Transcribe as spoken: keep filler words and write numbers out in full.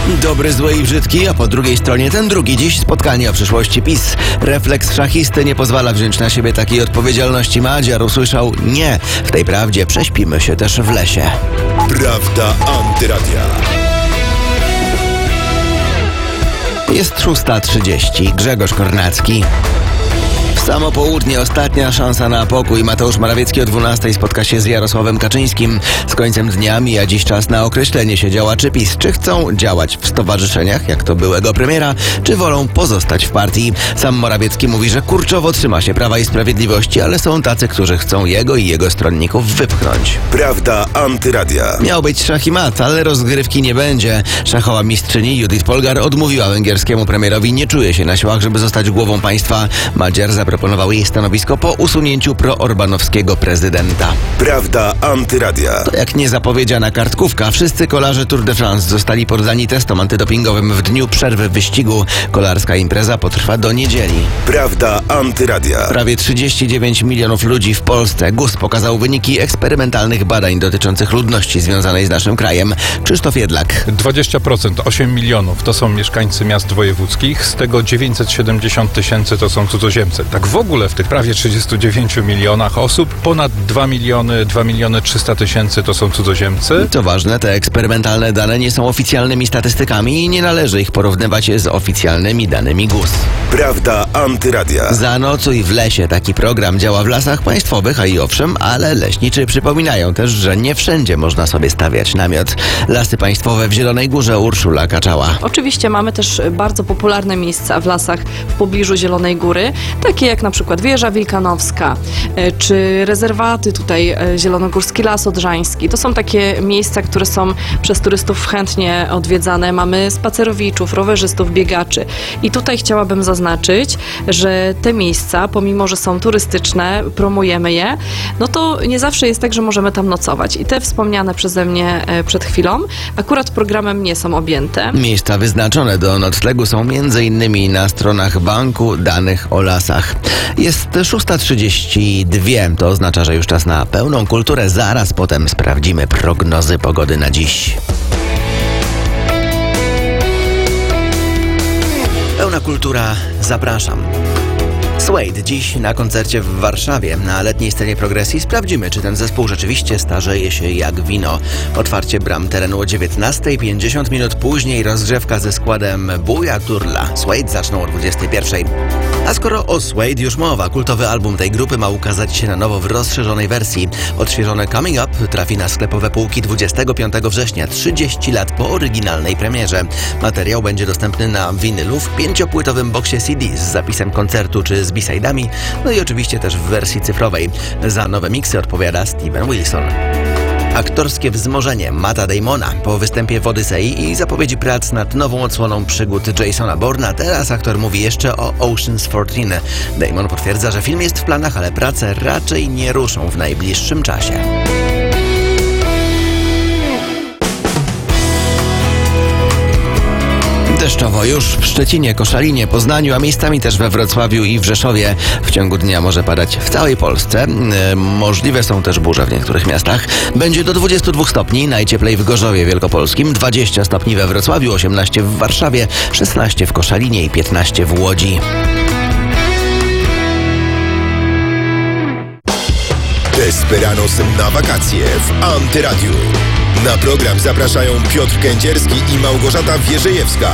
Dobry, zły i brzydki, a po drugiej stronie ten drugi. Dziś spotkanie o przyszłości PiS. Refleks szachisty nie pozwala wziąć na siebie takiej odpowiedzialności. Madziar usłyszał nie. W tej prawdzie prześpimy się też w lesie. Prawda Antyradia. Jest szósta trzydzieści. Grzegorz Kornacki. W samo południe ostatnia szansa na pokój. Mateusz Morawiecki o dwunastej spotka się z Jarosławem Kaczyńskim. Z końcem dnia mija dziś czas na określenie się działaczy PiS. Czy chcą działać w stowarzyszeniach, jak to byłego premiera, czy wolą pozostać w partii? Sam Morawiecki mówi, że kurczowo trzyma się Prawa i Sprawiedliwości, ale są tacy, którzy chcą jego i jego stronników wypchnąć. Prawda Antyradia. Miał być szach i mat, ale rozgrywki nie będzie. Szachowa mistrzyni Judith Polgar odmówiła węgierskiemu premierowi. Nie czuje się na siłach, żeby zostać głową państwa. Madziar zaproponował jej stanowisko po usunięciu proorbanowskiego prezydenta. Prawda Antyradia. To jak niezapowiedziana kartkówka. Wszyscy kolarze Tour de France zostali poddani testom antydopingowym w dniu przerwy w wyścigu. Kolarska impreza potrwa do niedzieli. Prawda Antyradia. Prawie trzydzieści dziewięć milionów ludzi w Polsce. G U S pokazał wyniki eksperymentalnych badań dotyczących ludności związanej z naszym krajem. Krzysztof Jedlak. dwadzieścia procent, osiem milionów to są mieszkańcy miast wojewódzkich, z tego dziewięćset siedemdziesiąt tysięcy to są cudzoziemcy. Tak w ogóle w tych prawie trzydziestu dziewięciu milionach osób ponad dwa miliony, dwa miliony trzysta tysięcy to są cudzoziemcy. Co ważne, te eksperymentalne dane nie są oficjalnymi statystykami i nie należy ich porównywać z oficjalnymi danymi G U S. Prawda Antyradia. Zanocuj w lesie. Taki program działa w lasach państwowych, a i owszem, ale leśniczy przypominają też, że nie wszędzie można sobie stawiać namiot. Lasy państwowe w Zielonej Górze. Urszula Kaczała. Oczywiście mamy też bardzo popularne miejsca w lasach w pobliżu Zielonej Góry, takie jak na przykład Wieża Wilkanowska, czy rezerwaty tutaj Zielonogórski Las Odrzański. To są takie miejsca, które są przez turystów chętnie odwiedzane. Mamy spacerowiczów, rowerzystów, biegaczy. I tutaj chciałabym zaznaczyć, że te miejsca, pomimo że są turystyczne, promujemy je, no to nie zawsze jest tak, że możemy tam nocować. I te wspomniane przeze mnie przed chwilą akurat programem nie są objęte. Miejsca wyznaczone do noclegu są między innymi na stronach Banku Danych o Lasach. Jest szósta trzydzieści dwa. To oznacza, że już czas na pełną kulturę. Zaraz potem sprawdzimy prognozy pogody na dziś. Pełna kultura, zapraszam. Suede dziś na koncercie w Warszawie. Na letniej scenie progresji sprawdzimy, czy ten zespół rzeczywiście starzeje się jak wino. Otwarcie bram terenu o dziewiętnastej, pięćdziesiąt minut później rozgrzewka ze składem Buja Turla. Suede zaczną o dwudziestej pierwszej. A skoro o Suede już mowa, kultowy album tej grupy ma ukazać się na nowo w rozszerzonej wersji. Odświeżone Coming Up trafi na sklepowe półki dwudziestego piątego września, trzydzieści lat po oryginalnej premierze. Materiał będzie dostępny na winylu w pięciopłytowym boksie C D z zapisem koncertu czy z b-side'ami, no i oczywiście też w wersji cyfrowej. Za nowe miksy odpowiada Steven Wilson. Aktorskie wzmożenie Matta Damona po występie w Odysei i zapowiedzi prac nad nową odsłoną przygód Jasona Bourna. Teraz aktor mówi jeszcze o Ocean's czternaście. Damon potwierdza, że film jest w planach, ale prace raczej nie ruszą w najbliższym czasie. Deszczowo już w Szczecinie, Koszalinie, Poznaniu, a miejscami też we Wrocławiu i w Rzeszowie. W ciągu dnia może padać w całej Polsce. E, możliwe są też burze w niektórych miastach. Będzie do dwudziestu dwóch stopni, najcieplej w Gorzowie Wielkopolskim, dwadzieścia stopni we Wrocławiu, osiemnaście w Warszawie, szesnaście w Koszalinie i piętnaście w Łodzi. Desperados na wakacje w Antyradiu. Na program zapraszają Piotr Kędzierski i Małgorzata Wierzejewska.